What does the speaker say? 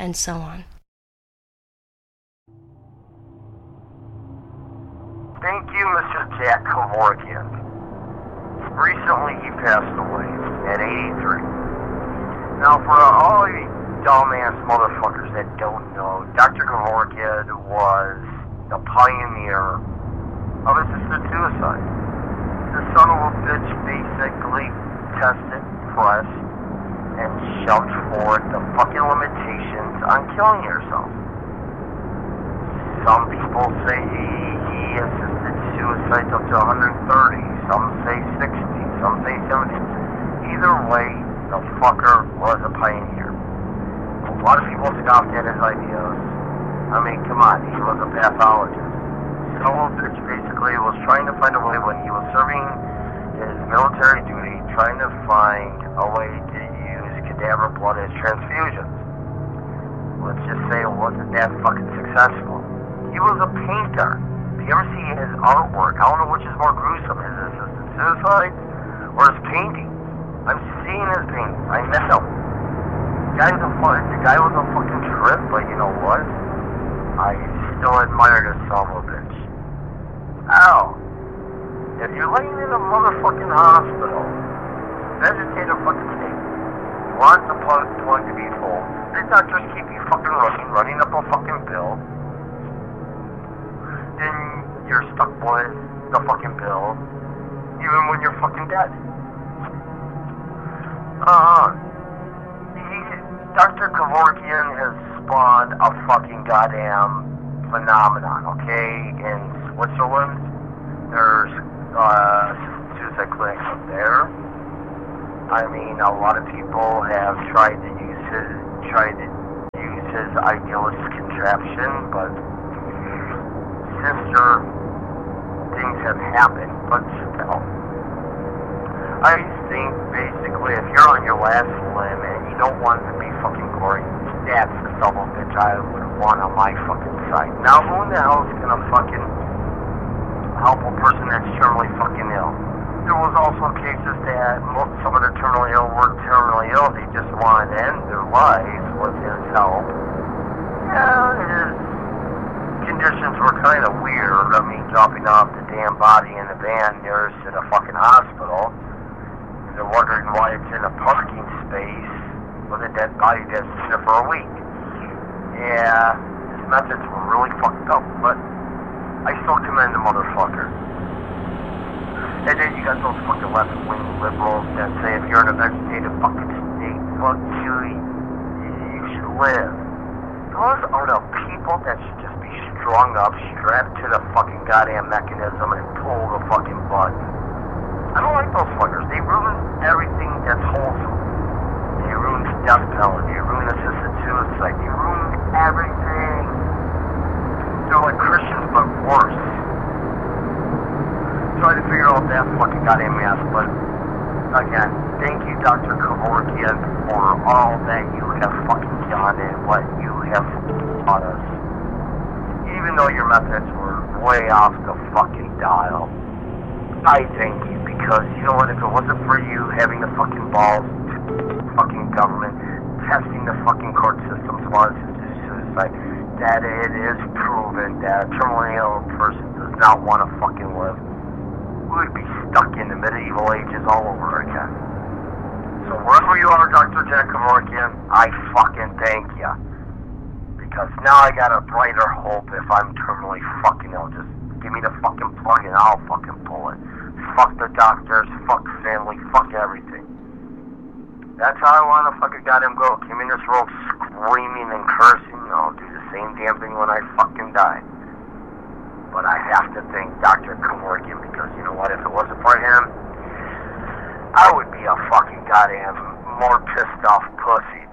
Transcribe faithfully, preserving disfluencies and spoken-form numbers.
and so on. Thank you, Mister Jack Kevorkian. Recently, he passed away at eighty-three. Now, for all you dumbass motherfuckers that don't know, Doctor Kevorkian was the pioneer of assisted suicide. The son of a bitch basically tested, pressed, and shoved forward the fucking limitations on killing yourself. Some people say he, he assisted suicide up to one hundred thirty, some say sixty, some say seventy. Either way, the fucker was a pioneer. A lot of people scoffed at his ideas. I mean, come on, he was a pathologist. So, bitch basically was trying to find a way when he was serving his military duty, trying to find a way to use cadaver blood as transfusions. Let's just say it wasn't that fucking successful. He was a painter. If you ever see his artwork, I don't know which is more gruesome, his assisted suicide or his painting. I'm seeing his painting. I met him. The guy's a fun, the guy was a fucking trip, but you know what? I still admire this son of a bitch. Ow. If you're laying in a motherfucking hospital, vegetative fucking state, you want the plug, plug to be full, the doctors keep you fucking running, running up a fucking bill, then you're stuck with the fucking bill, even when you're fucking dead. Uh, he, Doctor Kevorkian has spawned a fucking goddamn phenomenon, okay? In Switzerland, there's uh, suicide clinics up there. I mean, a lot of people have tried to use his, tried to use his idealist contraption, but sister, things have happened, but still. I think, basically, if you're on your last limb and you don't want to be fucking gory, that's the son of a bitch I would want on my fucking side. Now, who in the hell is gonna fucking help a person that's terminally fucking ill? There was also cases that most, some of the terminally ill weren't terminally ill, they just wanted to end their lives with his help. Yeah, his conditions were kind of weird. I mean, dropping off the damn body in the van nearest to the fucking hospital. They're wondering why it's in a parking space with a dead body that's been there for a week. Yeah, his methods were really fucked up, but I still commend the motherfucker. And then you got those fucking left-wing liberals that say if you're in a vegetative fucking state, fuck you, you should live. Those are the people that should just be strung up, strapped to the fucking goddamn mechanism and pull the fucking button. I don't like those fuckers. They ruin everything that's wholesome. They ruin the death penalty. They ruin assisted suicide. They ruin everything. They're like Christians, but worse. Try to figure out that fucking goddamn mess, but again, thank you, Doctor Kevorkian, for all that you have fucking done and what you have taught us. Even though your methods were way off the fucking dial, I thank you. Because, you know what, if it wasn't for you having the fucking balls to fucking government, testing the fucking court systems while it's suicide, that it is proven that a terminally ill person does not want to fucking live, we would be stuck in the medieval ages all over again. So wherever you are, Doctor Jack Kevorkian, I fucking thank you. Because now I got a brighter hope if I'm terminally fucking ill. Just give me the fucking plug and I'll fucking pull it. Fuck the doctors, fuck family, fuck everything. That's how I want to fucking goddamn go. Came in this world screaming and cursing. I'll do the same damn thing when I fucking die. But I have to thank Doctor Kevorkian because, you know what, if it wasn't for him, I would be a fucking goddamn more pissed off pussy